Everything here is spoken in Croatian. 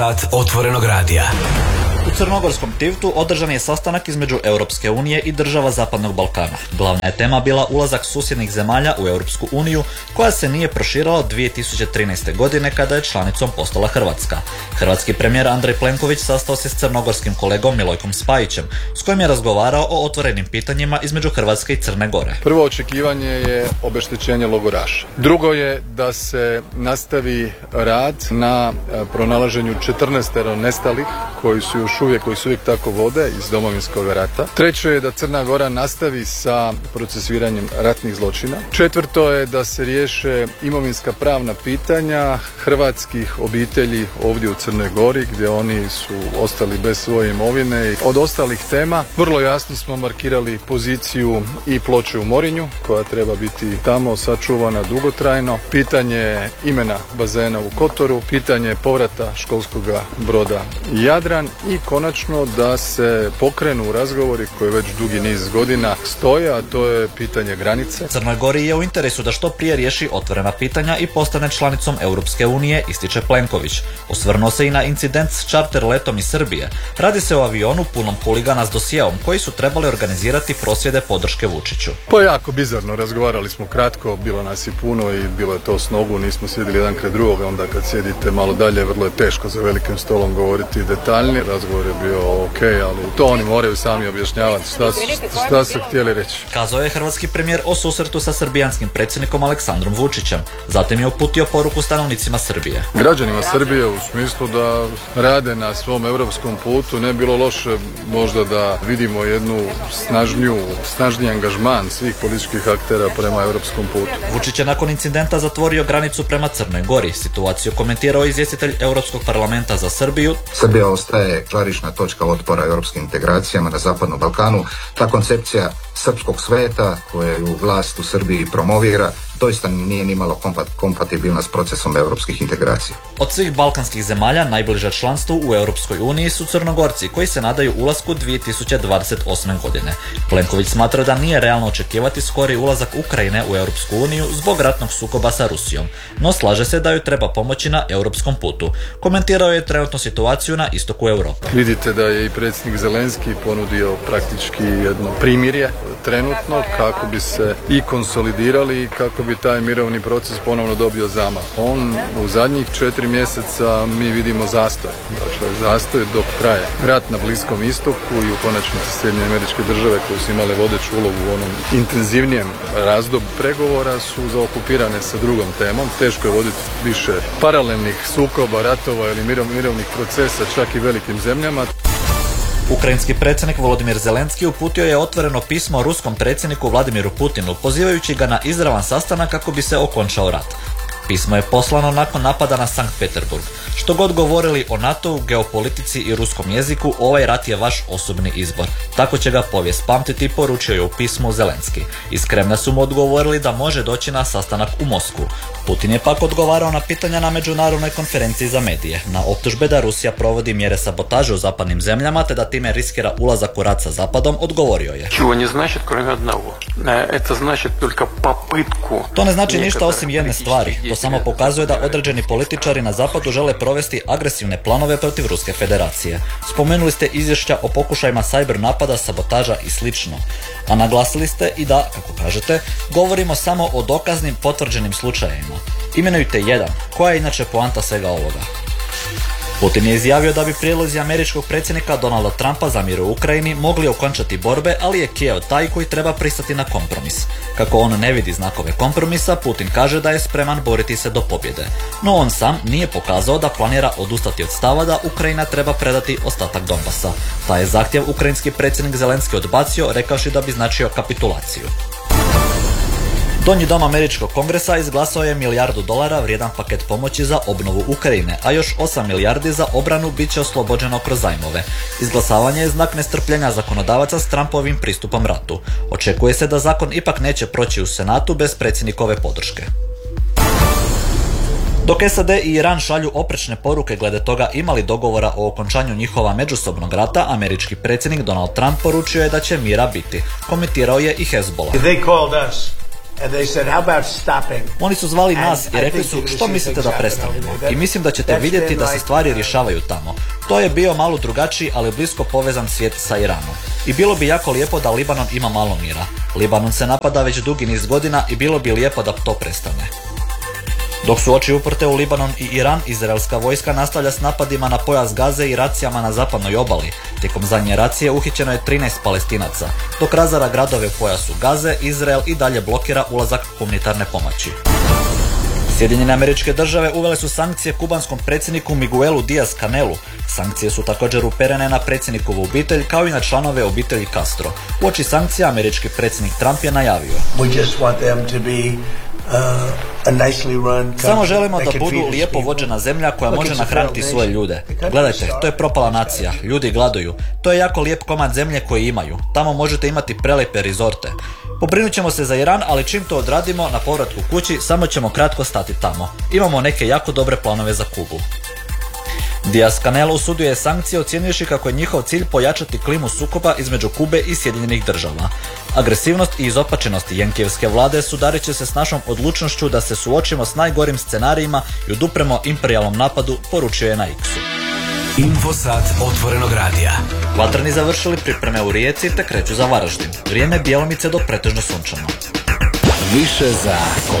Sat otvorenog radija. U crnogorskom Tivtu održan je sastanak između Europske unije i država Zapadnog Balkana. Glavna je tema bila ulazak susjednih zemalja u Europsku uniju, koja se nije proširila od 2013. godine kada je članicom postala Hrvatska. Hrvatski premijer Andrej Plenković sastao se s crnogorskim kolegom Milojkom Spajićem, s kojim je razgovarao o otvorenim pitanjima između Hrvatske i Crne Gore. Prvo očekivanje je obeštećenje logoraša. Drugo je da se nastavi rad na pronalaženju 14 nestalih koji su još uvijek tako vode iz Domovinskog rata. Treće je da Crna Gora nastavi sa procesuiranjem ratnih zločina. Četvrto je da se riješe imovinska pravna pitanja hrvatskih obitelji ovdje u Crnoj Gori, gdje oni su ostali bez svoje imovine. Od ostalih tema vrlo jasno smo markirali poziciju i ploče u Morinju, koja treba biti tamo sačuvana dugotrajno. Pitanje imena bazena u Kotoru, pitanje povrata školskog broda Jadran i konačno da se pokrenu razgovori koji već dugi niz godina stoje, a to je pitanje granice. Crnoj Gori je u interesu da što prije riješi otvorena pitanja i postane članicom Europske unije, ističe Plenković. Osvrnuo se i na incident s čarter letom iz Srbije. Radi se o avionu punom huligana s dosjeom koji su trebali organizirati prosvjede podrške Vučiću. Pa jako bizarno, razgovarali smo kratko, bilo nas i puno i bilo je to s nogu, nismo sjedili jedan kraj drugoga, onda kad sjedite malo dalje vrlo je teško za velikim stolom govoriti detaljnije. Razgovor je bio ok, ali to oni moraju sami objašnjavati šta su htjeli reći. Kazao je hrvatski premijer o susretu sa srbijanskim predsjednikom Aleksandrom Vučićem. Zatim je uputio poruku stanovnicima Srbije. Građanima Srbije u smislu da rade na svom europskom putu, ne bilo loše možda da vidimo jednu snažniji angažman svih političkih aktera prema europskom putu. Vučić je nakon incidenta zatvorio granicu prema Crnoj Gori. Situaciju komentirao izvjestitelj Europskog parlamenta za Srbiju. Srbija ostaje žarišna točka otpora europskim integracijama na Zapadnom Balkanu. Ta koncepcija srpskog sveta koju vlast u Srbiji promovira doista nije nimalo kompatibilna s procesom europskih integracija. Od svih balkanskih zemalja najbliža članstvu u Europskoj uniji su Crnogorci, koji se nadaju ulasku 2028. godine. Plenković smatra da nije realno očekivati skori ulazak Ukrajine u Europsku uniju zbog ratnog sukoba sa Rusijom, no slaže se da joj treba pomoći na europskom putu. Komentirao je trenutnu situaciju na istoku Europe. Vidite da je i predsjednik Zelenski ponudio praktički jedno primirje trenutno kako bi se i konsolidirali i kako bi taj mirovni proces ponovno dobio zamah. On u zadnjih 4 mjeseca mi vidimo zastoj. Dakle, zastoj dok traje rat na Bliskom istoku i u konačnici Sjedinjene Američke Države koje su imale vodeću ulogu u onom intenzivnijem razdoblju pregovora su zaokupirane sa drugom temom. Teško je voditi više paralelnih sukoba, ratova ili mirovnih procesa čak i velikim zemljama. Ukrajinski predsjednik Volodimir Zelenski uputio je otvoreno pismo ruskom predsjedniku Vladimiru Putinu, pozivajući ga na izravan sastanak kako bi se okončao rat. Pismo je poslano nakon napada na Sankt Peterburg. Što god govorili o NATO-u, geopolitici i ruskom jeziku, ovaj rat je vaš osobni izbor. Tako će ga povijest pamtiti, poručio je u pismu Zelenski. Iz Kremlja su mu odgovorili da može doći na sastanak u Moskvu. Putin je pak odgovarao na pitanja na međunarodnoj konferenciji za medije. Na optužbe da Rusija provodi mjere sabotaže u zapadnim zemljama te da time riskira ulazak u rat sa Zapadom, odgovorio je. To ne znači ništa osim jedne stvari. To samo pokazuje da određeni političari na Zapadu žele provesti agresivne planove protiv Ruske federacije. Spomenuli ste izvješća o pokušajima cyber napada, sabotaža i slično. A naglasili ste i da, kako kažete, govorimo samo o dokaznim potvrđenim slučajevima. Imenujte jedan. Koja je inače poanta svega ovoga? Putin je izjavio da bi prijedlozi američkog predsjednika Donalda Trumpa za mir u Ukrajini mogli okončati borbe, ali je Kijev taj koji treba pristati na kompromis. Kako on ne vidi znakove kompromisa, Putin kaže da je spreman boriti se do pobjede. No on sam nije pokazao da planira odustati od stava da Ukrajina treba predati ostatak Donbasa. Taj je zahtjev ukrajinski predsjednik Zelenski odbacio, rekavši da bi značio kapitulaciju. Donji dom američkog kongresa izglasao je $1 milijardu vrijedan paket pomoći za obnovu Ukrajine, a još 8 milijardi za obranu bit će oslobođeno kroz zajmove. Izglasavanje je znak nestrpljenja zakonodavaca s Trumpovim pristupom ratu. Očekuje se da zakon ipak neće proći u Senatu bez predsjednikove podrške. Dok SAD i Iran šalju oprečne poruke glede toga imali dogovora o okončanju njihova međusobnog rata, američki predsjednik Donald Trump poručio je da će mira biti. Komentirao je i Hezbollah. Oni su zvali nas i rekli su što mislite da prestanemo. I mislim da ćete vidjeti da se stvari rješavaju tamo. To je bio malo drugačiji, ali blisko povezan svijet sa Iranom. I bilo bi jako lijepo da Libanon ima malo mira. Libanon se napada već dugi niz godina i bilo bi lijepo da to prestane. Dok su oči uprte u Libanon i Iran, izraelska vojska nastavlja s napadima na pojas Gaze i racijama na zapadnoj obali. Tijekom zadnje racije uhićeno je 13 Palestinaca, dok razara gradove u pojasu Gaze, Izrael i dalje blokira ulazak humanitarne pomoći. Sjedinjene Američke Države uvele su sankcije kubanskom predsjedniku Miguelu Díaz-Canelu. Sankcije su također uperene na predsjednikovu obitelj kao i na članove obitelji Castro. Uoči sankcija američki predsjednik Trump je najavio: samo želimo da budu lijepo vođena zemlja koja može nahraniti svoje ljude. Gledajte, to je propala nacija, ljudi gladuju. To je jako lijep komad zemlje koji imaju. Tamo možete imati prelijepe rizorte. Pobrinut ćemo se za Iran, ali čim to odradimo na povratku kući, samo ćemo kratko stati tamo. Imamo neke jako dobre planove za Kubu. Díaz-Canel osudio je sankcije ocjenjujući kako je njihov cilj pojačati klimu sukoba između Kube i Sjedinjenih Država. Agresivnost i izopačenost jenkijevske vlade sudarit će se s našom odlučnošću da se suočimo s najgorim scenarijima i odupremo imperijalnom napadu, poručio je na X-u. Infosat otvorenog radija. Vatreni završili pripreme u Rijeci te kreću za Varaždin. Vrijeme djelomice do pretežno sunčano. Više za